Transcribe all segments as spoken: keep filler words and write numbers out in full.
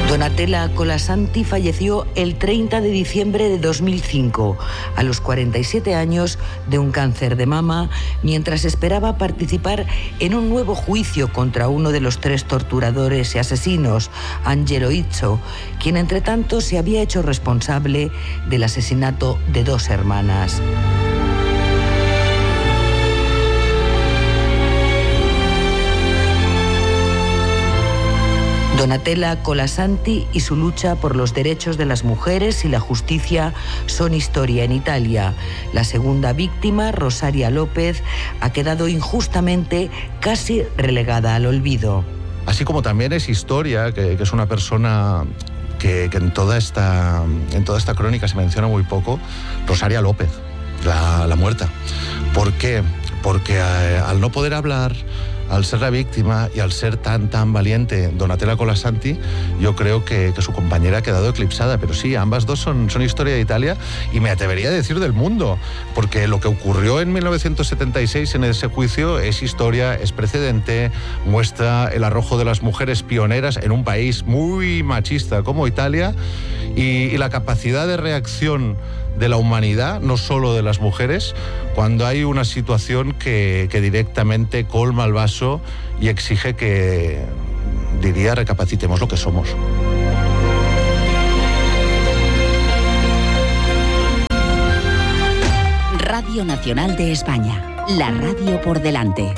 Donatella Colasanti falleció el treinta de diciembre de dos mil cinco, a los cuarenta y siete años, de un cáncer de mama, mientras esperaba participar en un nuevo juicio contra uno de los tres torturadores y asesinos, Angelo Izzo, quien entre tanto se había hecho responsable del asesinato de dos hermanas. Donatella Colasanti y su lucha por los derechos de las mujeres y la justicia son historia en Italia. La segunda víctima, Rosaria López, ha quedado injustamente casi relegada al olvido. Así como también es historia, que, que es una persona que, que en, toda esta, en toda esta crónica se menciona muy poco, Rosaria López, la, la muerta. ¿Por qué? Porque eh, al no poder hablar, al ser la víctima y al ser tan, tan valiente Donatella Colasanti, yo creo que, que su compañera ha quedado eclipsada. Pero sí, ambas dos son, son historia de Italia y me atrevería a decir del mundo, porque lo que ocurrió en mil novecientos setenta y seis en ese juicio es historia, es precedente, muestra el arrojo de las mujeres pioneras en un país muy machista como Italia y, y la capacidad de reacción de la humanidad, no solo de las mujeres, cuando hay una situación que, que directamente colma el vaso y exige que, diría, recapacitemos lo que somos. Radio Nacional de España, la radio por delante.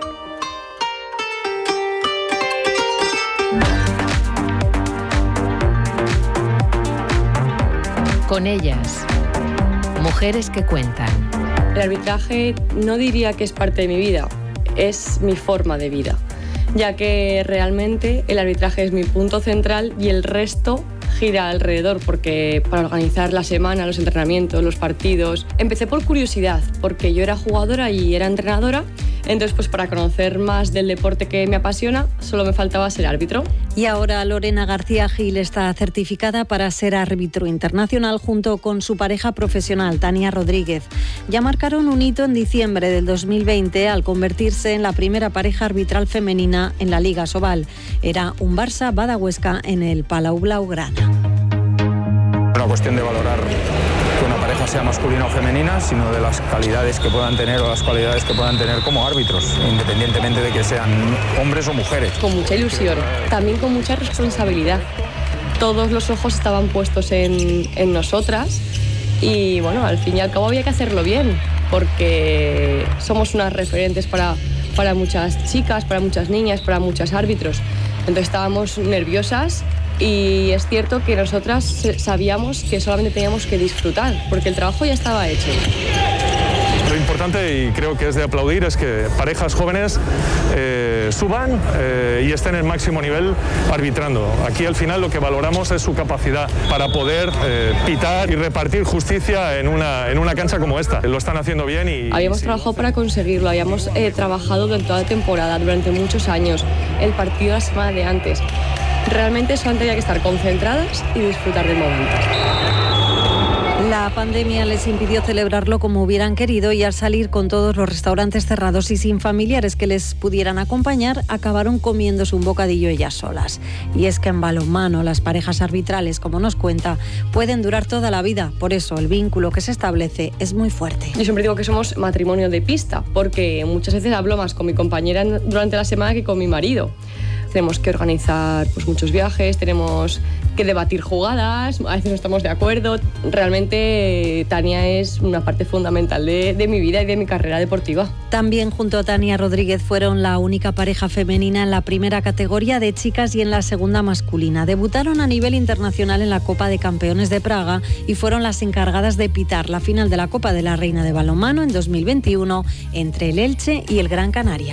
Con ellas, mujeres que cuentan. El arbitraje no diría que es parte de mi vida, es mi forma de vida, ya que realmente el arbitraje es mi punto central y el resto gira alrededor, porque para organizar la semana, los entrenamientos, los partidos, empecé por curiosidad, porque yo era jugadora y era entrenadora. Entonces, pues para conocer más del deporte que me apasiona, solo me faltaba ser árbitro. Y ahora Lorena García Gil está certificada para ser árbitro internacional junto con su pareja profesional, Tania Rodríguez. Ya marcaron un hito en diciembre del dos mil veinte al convertirse en la primera pareja arbitral femenina en la Liga Sobal. Era un Barça-Bada Huesca en el Palau Blaugrana. Una cuestión de valorar que una pareja sea masculina o femenina, sino de las calidades que puedan tener o las cualidades que puedan tener como árbitros, independientemente de que sean hombres o mujeres. Con mucha ilusión, también con mucha responsabilidad. Todos los ojos estaban puestos en, en nosotras y bueno, al fin y al cabo había que hacerlo bien, porque somos unas referentes para, para muchas chicas, para muchas niñas, para muchos árbitros. Entonces estábamos nerviosas. Y es cierto que nosotras sabíamos que solamente teníamos que disfrutar, porque el trabajo ya estaba hecho. Lo importante, y creo que es de aplaudir, es que parejas jóvenes eh, suban eh, y estén en el máximo nivel arbitrando. Aquí al final lo que valoramos es su capacidad para poder eh, pitar y repartir justicia en una, en una cancha como esta. Lo están haciendo bien y... Habíamos sí, trabajado para conseguirlo, habíamos eh, trabajado durante toda la temporada, durante muchos años, el partido la semana de antes. Realmente solo tenía que estar concentradas y disfrutar del momento. La pandemia les impidió celebrarlo como hubieran querido y al salir con todos los restaurantes cerrados y sin familiares que les pudieran acompañar, acabaron comiéndose un bocadillo ellas solas. Y es que en balonmano las parejas arbitrales, como nos cuenta, pueden durar toda la vida. Por eso el vínculo que se establece es muy fuerte. Yo siempre digo que somos matrimonio de pista, porque muchas veces hablo más con mi compañera durante la semana que con mi marido. Tenemos que organizar pues, muchos viajes, tenemos que debatir jugadas, a veces no estamos de acuerdo. Realmente Tania es una parte fundamental de, de mi vida y de mi carrera deportiva. También junto a Tania Rodríguez fueron la única pareja femenina en la primera categoría de chicas y en la segunda masculina. Debutaron a nivel internacional en la Copa de Campeones de Praga y fueron las encargadas de pitar la final de la Copa de la Reina de Balonmano en dos mil veintiuno entre el Elche y el Gran Canaria.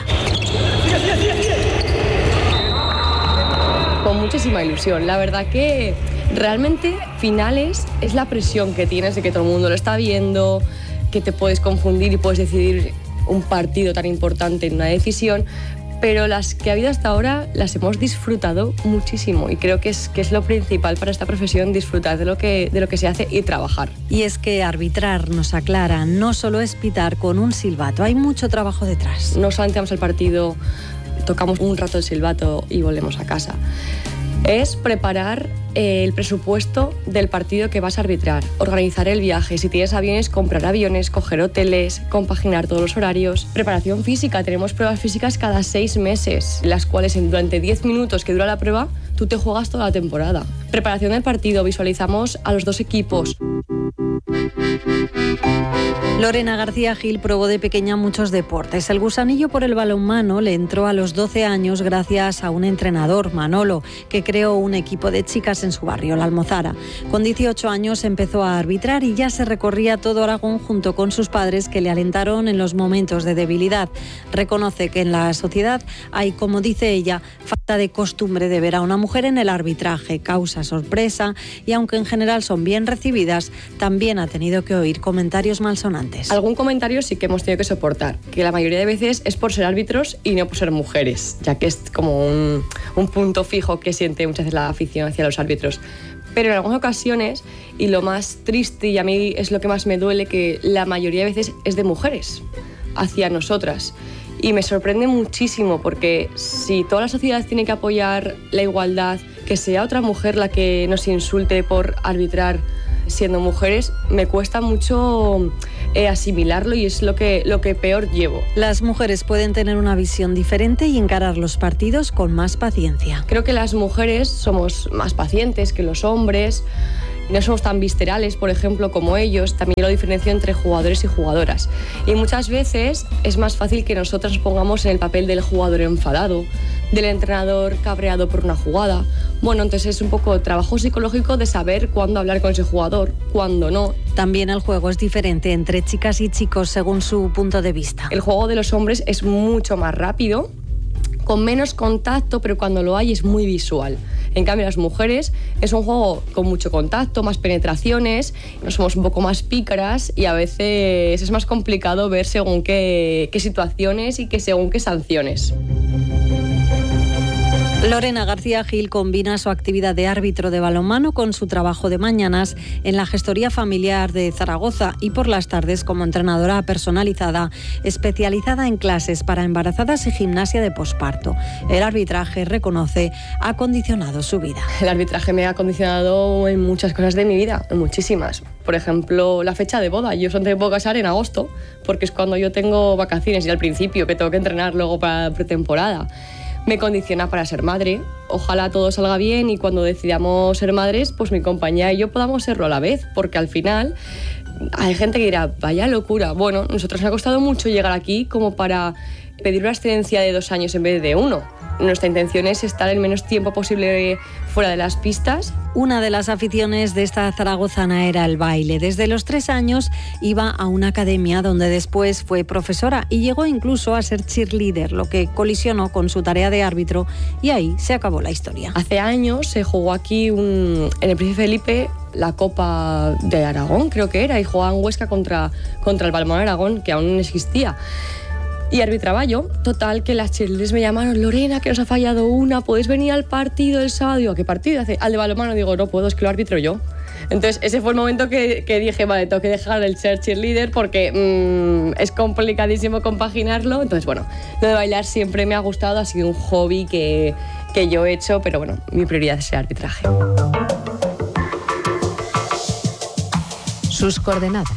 Con muchísima ilusión. La verdad que realmente finales es la presión que tienes de que todo el mundo lo está viendo, que te puedes confundir y puedes decidir un partido tan importante en una decisión, pero las que ha habido hasta ahora las hemos disfrutado muchísimo y creo que es, que es lo principal para esta profesión, disfrutar de lo que, de lo que se hace y trabajar. Y es que arbitrar, nos aclara, no solo es pitar con un silbato, hay mucho trabajo detrás. No solamente vamos al partido tocamos un rato el silbato y volvemos a casa. Es preparar eh, el presupuesto del partido que vas a arbitrar, organizar el viaje, si tienes aviones, comprar aviones, coger hoteles, compaginar todos los horarios. Preparación física, tenemos pruebas físicas cada seis meses, las cuales en durante diez minutos que dura la prueba, tú te juegas toda la temporada. Preparación del partido, visualizamos a los dos equipos. Lorena García Gil probó de pequeña muchos deportes. El gusanillo por el balonmano le entró a los doce años gracias a un entrenador, Manolo, que creó un equipo de chicas en su barrio, La Almozara. Con dieciocho años empezó a arbitrar y ya se recorría todo Aragón junto con sus padres, que le alentaron en los momentos de debilidad. Reconoce que en la sociedad hay, como dice ella, falta de costumbre de ver a una mujer en el arbitraje. Causa sorpresa y aunque en general son bien recibidas, también ha tenido que oír comentarios malsonantes. Algún comentario sí que hemos tenido que soportar, que la mayoría de veces es por ser árbitros y no por ser mujeres, ya que es como un, un punto fijo que siente muchas veces la afición hacia los árbitros. Pero en algunas ocasiones, y lo más triste, y a mí es lo que más me duele, que la mayoría de veces es de mujeres hacia nosotras. Y me sorprende muchísimo, porque si toda la sociedad tiene que apoyar la igualdad, que sea otra mujer la que nos insulte por arbitrar siendo mujeres, me cuesta mucho eh, asimilarlo y es lo que, lo que peor llevo. Las mujeres pueden tener una visión diferente y encarar los partidos con más paciencia. Creo que las mujeres somos más pacientes que los hombres, no somos tan viscerales, por ejemplo, como ellos. También lo diferencio entre jugadores y jugadoras. Y muchas veces es más fácil que nosotras nos pongamos en el papel del jugador enfadado, del entrenador cabreado por una jugada. Bueno, entonces es un poco trabajo psicológico de saber cuándo hablar con ese jugador, cuándo no. También el juego es diferente entre chicas y chicos según su punto de vista. El juego de los hombres es mucho más rápido, con menos contacto, pero cuando lo hay es muy visual. En cambio, las mujeres es un juego con mucho contacto, más penetraciones, nos somos un poco más pícaras y a veces es más complicado ver según qué, qué situaciones y que según qué sanciones. Lorena García Gil combina su actividad de árbitro de balonmano con su trabajo de mañanas en la gestoría familiar de Zaragoza y por las tardes como entrenadora personalizada especializada en clases para embarazadas y gimnasia de posparto. El arbitraje, reconoce, ha condicionado su vida. El arbitraje me ha condicionado en muchas cosas de mi vida, en muchísimas. Por ejemplo, la fecha de boda. Yo solo me puedo casar en agosto porque es cuando yo tengo vacaciones y al principio que tengo que entrenar luego para pretemporada. Me condiciona para ser madre. Ojalá todo salga bien y cuando decidamos ser madres, pues mi compañera y yo podamos serlo a la vez, porque al final hay gente que dirá, vaya locura. Bueno, a nosotros nos ha costado mucho llegar aquí como para pedir una excedencia de dos años en vez de uno. Nuestra intención es estar el menos tiempo posible fuera de las pistas. Una de las aficiones de esta zaragozana era el baile. Desde los tres años iba a una academia donde después fue profesora y llegó incluso a ser cheerleader, lo que colisionó con su tarea de árbitro y ahí se acabó la historia. Hace años se jugó aquí un, en el Príncipe Felipe la Copa de Aragón, creo que era, y jugaban Huesca contra, contra el Balonmano Aragón, que aún no existía. Y arbitraba yo. Total, que las cheerleaders me llamaron, Lorena, que nos ha fallado una, ¿puedes venir al partido el sábado? Digo, ¿a qué partido? Hace, al de balonmano. Digo, no puedo, es que lo arbitro yo. Entonces ese fue el momento que, que dije, vale, tengo que dejar el ser cheerleader porque mmm, es complicadísimo compaginarlo. Entonces, bueno, lo de bailar siempre me ha gustado, ha sido un hobby que, que yo he hecho, pero bueno, mi prioridad es el arbitraje. Sus coordenadas.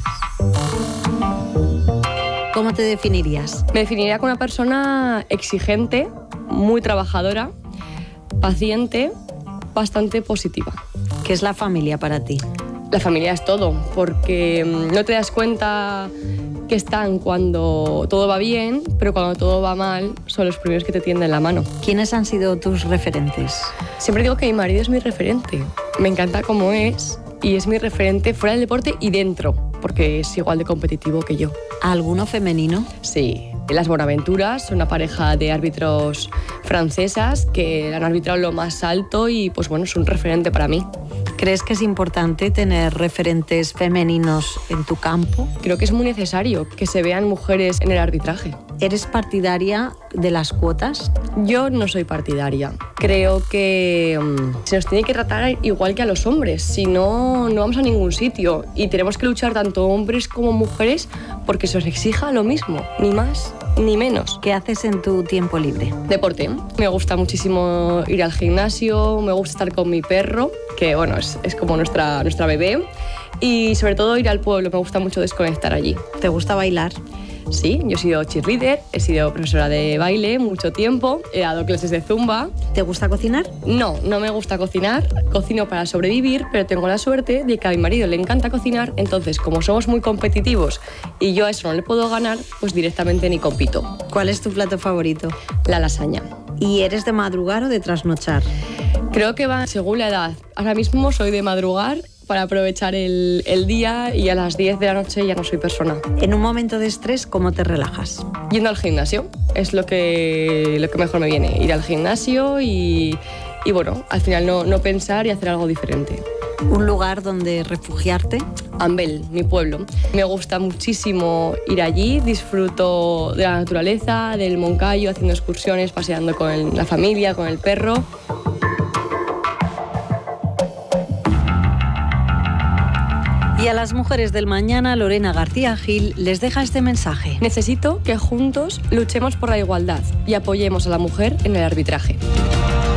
¿Cómo te definirías? Me definiría como una persona exigente, muy trabajadora, paciente, bastante positiva. ¿Qué es la familia para ti? La familia es todo, porque no te das cuenta que están cuando todo va bien, pero cuando todo va mal son los primeros que te tienden la mano. ¿Quiénes han sido tus referentes? Siempre digo que mi marido es mi referente. Me encanta cómo es y es mi referente fuera del deporte y dentro, porque es igual de competitivo que yo. ¿Alguno femenino? Sí, las Bonaventuras son una pareja de árbitros francesas que han arbitrado lo más alto y pues bueno, es un referente para mí. ¿Crees que es importante tener referentes femeninos en tu campo? Creo que es muy necesario que se vean mujeres en el arbitraje. ¿Eres partidaria de las cuotas? Yo no soy partidaria. Creo que um, se nos tiene que tratar igual que a los hombres, si no, no vamos a ningún sitio. Y tenemos que luchar tanto hombres como mujeres porque se os exija lo mismo, ni más ni menos. ¿Qué haces en tu tiempo libre? Deporte. Me gusta muchísimo ir al gimnasio, me gusta estar con mi perro, que bueno, es, es como nuestra, nuestra bebé. Y sobre todo ir al pueblo, me gusta mucho desconectar allí. ¿Te gusta bailar? Sí, yo he sido cheerleader, he sido profesora de baile mucho tiempo, he dado clases de zumba. ¿Te gusta cocinar? No, no me gusta cocinar, cocino para sobrevivir, pero tengo la suerte de que a mi marido le encanta cocinar, entonces como somos muy competitivos y yo a eso no le puedo ganar, pues directamente ni compito. ¿Cuál es tu plato favorito? La lasaña. ¿Y eres de madrugar o de trasnochar? Creo que va según la edad. Ahora mismo soy de madrugar para aprovechar el, el día y a las diez de la noche ya no soy persona. En un momento de estrés, ¿cómo te relajas? Yendo al gimnasio, es lo que, lo que mejor me viene, ir al gimnasio y, y bueno, al final no, no pensar y hacer algo diferente. ¿Un lugar donde refugiarte? Ambel, mi pueblo. Me gusta muchísimo ir allí, disfruto de la naturaleza, del Moncayo, haciendo excursiones, paseando con el, la familia, con el perro. Y a las mujeres del mañana, Lorena García Gil les deja este mensaje. Necesito que juntos luchemos por la igualdad y apoyemos a la mujer en el arbitraje.